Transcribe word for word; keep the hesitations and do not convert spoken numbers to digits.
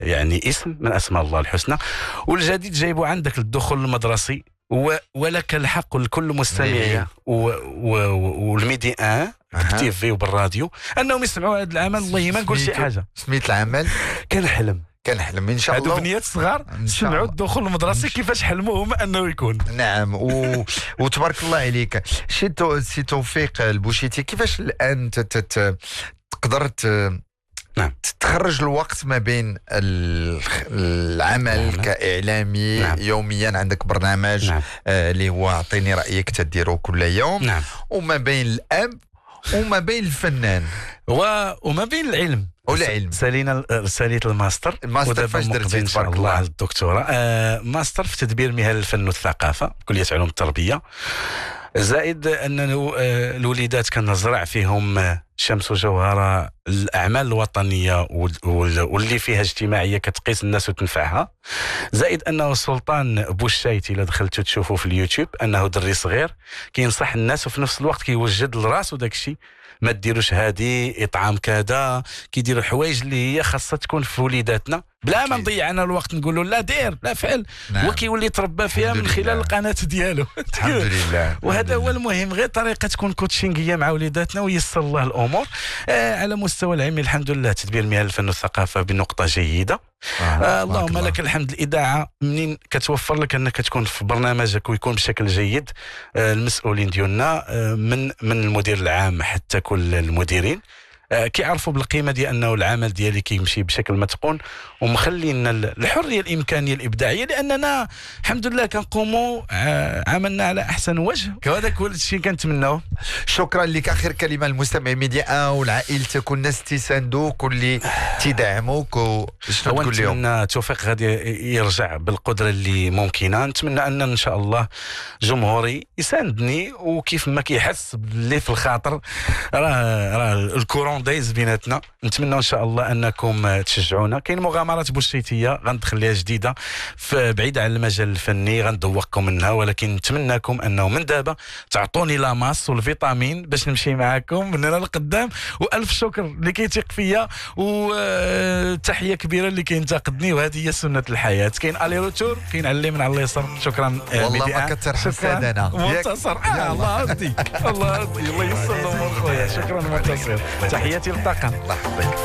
يعني اسم من اسماء الله الحسنى. والجديد جايبه عندك الدخول المدرسي، ولك الحق لكل مستمعين والميدي ان بالتي في وبالراديو انهم يسمعوا هذا العمل. والله ما نقول شي حاجه. سميت العمل كنحلم كنحلم ان شاء الله. هادو بنيات صغار سمعوا الدخول المدرسي كيفاش حلموا هما انه يكون. نعم و... وتبارك الله عليك. شي تو... سي توفيق البوشيتي، كيفاش الان تت... تقدر ت... نعم. تخرج الوقت ما بين العمل نعم. كإعلامي نعم. يوميا عندك برنامج نعم. آه اللي هو اعطيني رأيك تديره كل يوم نعم. وما بين الأب وما بين الفنان و... وما بين العلم والعلم. سالينا ساليت الماستر. الماستر فاش درتي ان شاء الله على الدكتوراه؟ آه ماستر في تدبير مهن الفن والثقافة، كلية علوم التربية. زائد أنه الوليدات كنزرع فيهم شمس وجوهرة الأعمال الوطنية واللي فيها اجتماعية كتقيس الناس وتنفعها. زائد أنه سلطان بوشايتي إلا دخلتوا تشوفوا في اليوتيوب أنه دري صغير كينصح الناس وفي نفس الوقت كيوجد لراسو داك الشيء، ما ديروش هادي اطعام كذا، كيديروا حوايج اللي هي خاصها تكون في وليداتنا بلا ما نضيع انا الوقت نقول له لا دير لا فعل. نعم. وكيولي يتربى فيها من خلال القناه ديالو. الحمد لله. وهذا هو المهم، غير طريقه تكون كوتشينغيه مع وليداتنا ويسر الله الامور. آه على مستوى العلمي الحمد لله تدبير مهن الفن والثقافه بنقطه جيده. آه آه اللهم الله. لك الحمد. الاذاعه منين كتوفر لك انك تكون في برنامجك ويكون بشكل جيد. آه المسؤولين ديالنا آه من من المدير العام حتى كل المديرين كيعرفوا بالقيمه ديال انه العمل ديالي كيمشي بشكل متقون ومخلينا الحريه الامكانيه الابداعيه، لاننا الحمد لله كنقوموا عملنا على احسن وجه. وهذاك هو الشيء كنتمناوه. شكرا لك. اخر كلمه للمستمع ميديا والعائلتك والناس تيساندوك واللي تيدعموك، شنو تقول لهم؟ نتمنى توفيق غادي يرجع بالقدره اللي ممكنه. نتمنى ان ان شاء الله جمهوري يساندني، وكيف ما كيحس باللي في الخاطر راه راه الكورون دايز بيناتنا. نتمنى ان شاء الله انكم تشجعونا. كاين مغامرات بوشيتيه غندخل ليها جديده بعيده عن المجال الفني غندوقكم منها، ولكن نتمناكم انه من دابا تعطوني لا ماس والفيتامين باش نمشي معاكم من هنا لقدام. والف شكر اللي كيثيق فيا، وتحيه كبيره اللي كينتقدني، وهذه هي سنه الحياه. كاين الي روتور، كاين على اليمين على اليسار. شكرا. والله ما كتر حساد انا منتصر. آه الله يهديك الله يهديك الله يسر الامور خويا. شكرا منتصر. تحياتي للطاقم. الله يحفظك.